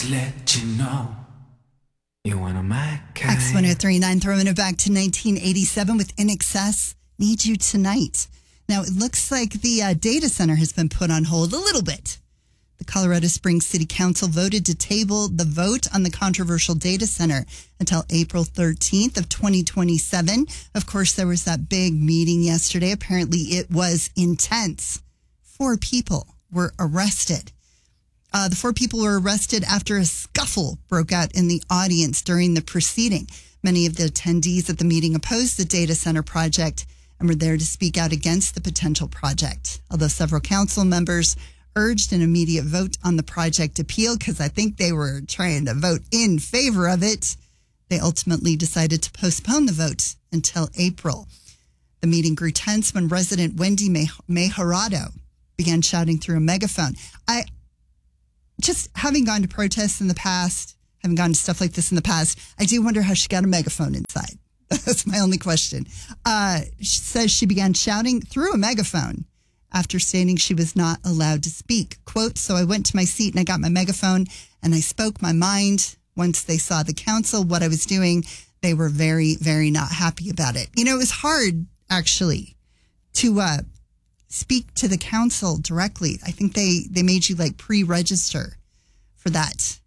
let you know you're one of my kind. X1039 throwing it back to 1987 with In Excess, Need You Tonight. Now, it looks like the data center has been put on hold a little bit. The Colorado Springs City Council voted to table the vote on the controversial data center until April 13th of 2027. Of course, there was that big meeting yesterday. Apparently, it was intense. 4 people were arrested. The 4 people were arrested after a scuffle broke out in the audience during the proceeding. Many of the attendees at the meeting opposed the data center project and were there to speak out against the potential project. Although several council members urged an immediate vote on the project appeal because I think they were trying to vote in favor of it, they ultimately decided to postpone the vote until April. The meeting grew tense when resident Wendy Mejorado began shouting through a megaphone. Just having gone to protests in the past, having gone to stuff like this in the past, I do wonder how she got a megaphone inside. That's my only question. She says she began shouting through a megaphone after stating she was not allowed to speak. Quote, "So I went to my seat and I got my megaphone and I spoke my mind. Once they saw the council, what I was doing, they were very, very not happy about it." You know, it was hard, actually, to speak to the council directly. I think they made you like pre-register for that.